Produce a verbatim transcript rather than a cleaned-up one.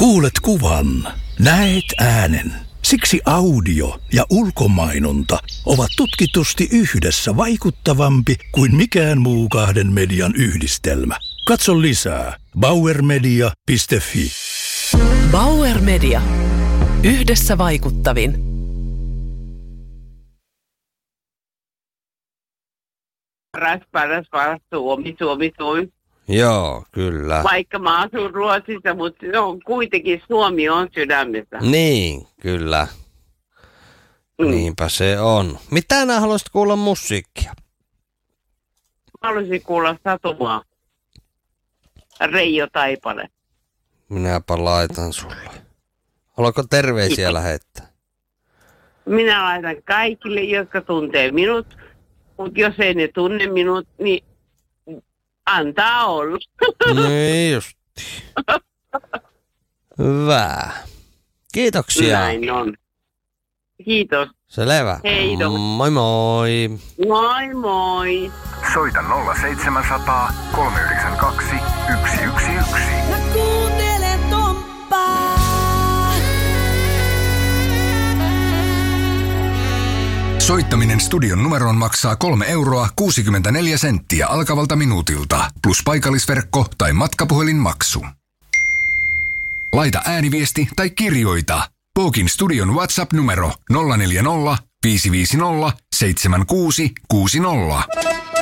Kuulet kuvan, näet äänen. Siksi audio ja ulkomainonta ovat tutkitusti yhdessä vaikuttavampi kuin mikään muu kahden median yhdistelmä. Katso lisää bauer media piste fi. Bauer Media. Yhdessä vaikuttavin. Paras, paras, paras Suomi, Suomi, Suomi. Joo, kyllä. Vaikka mä asun Ruotsissa, mutta no, kuitenkin Suomi on sydämessä. Niin, kyllä. Mm. Niinpä se on. Mitä nää haluaisit kuulla musiikkia? Mä haluaisin kuulla Satumaa. Reijo Taipale. Minäpä laitan sulle. Haluatko terveisiä lähettää? Minä laitan kaikille, jotka tuntee minut, mutta jos ei ne tunne minut, niin antaa olla. Niin justi. Hyvä. Kiitoksia. Näin on. Kiitos. Selvä. Heido. Moi moi. Moi moi. Soita nolla seitsemänsataa kolmeyhdeksänkymmentäkaksi yksi yksi yksi. Mä kuuntelen Tomppaa. Soittaminen studion numeroon maksaa kolme euroa kuusikymmentäneljä senttiä alkavalta minuutilta, plus paikallisverkko tai matkapuhelinmaksu. Laita ääniviesti tai kirjoita. Pookin studion WhatsApp-numero nolla neljä nolla viisi viisi nolla seitsemän kuusi kuusi nolla.